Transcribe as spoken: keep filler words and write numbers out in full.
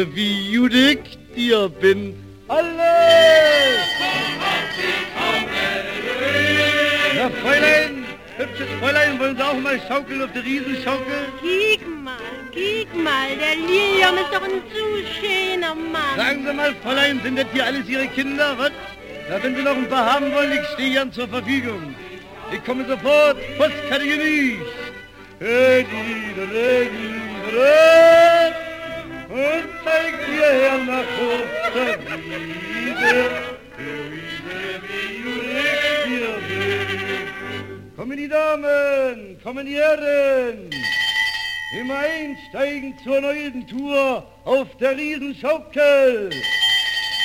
Wie Judith dir bin. Alle! Na, Fräulein, hübsches Fräulein, wollen Sie auch mal schaukeln auf der Riesenschaukel? Kiek mal, kiek mal, der Lilium ist doch ein zu schöner Mann. Sagen Sie mal, Fräulein, sind das hier alles Ihre Kinder, was? Na, wenn Sie noch ein paar haben wollen, ich stehe Ihnen zur Verfügung. Ich komme sofort, Postkategorie. Und zeig dir her nach Hof der Wiese, wie Judith dir will. Kommen die Damen, kommen die Herren, immer einsteigen zur neuen Tour auf der Riesenschaukel.